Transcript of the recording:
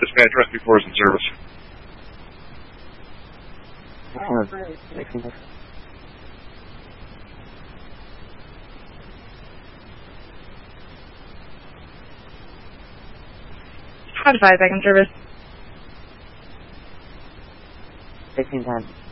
dispatch rest before is in service. Code 5, back in service. 1610.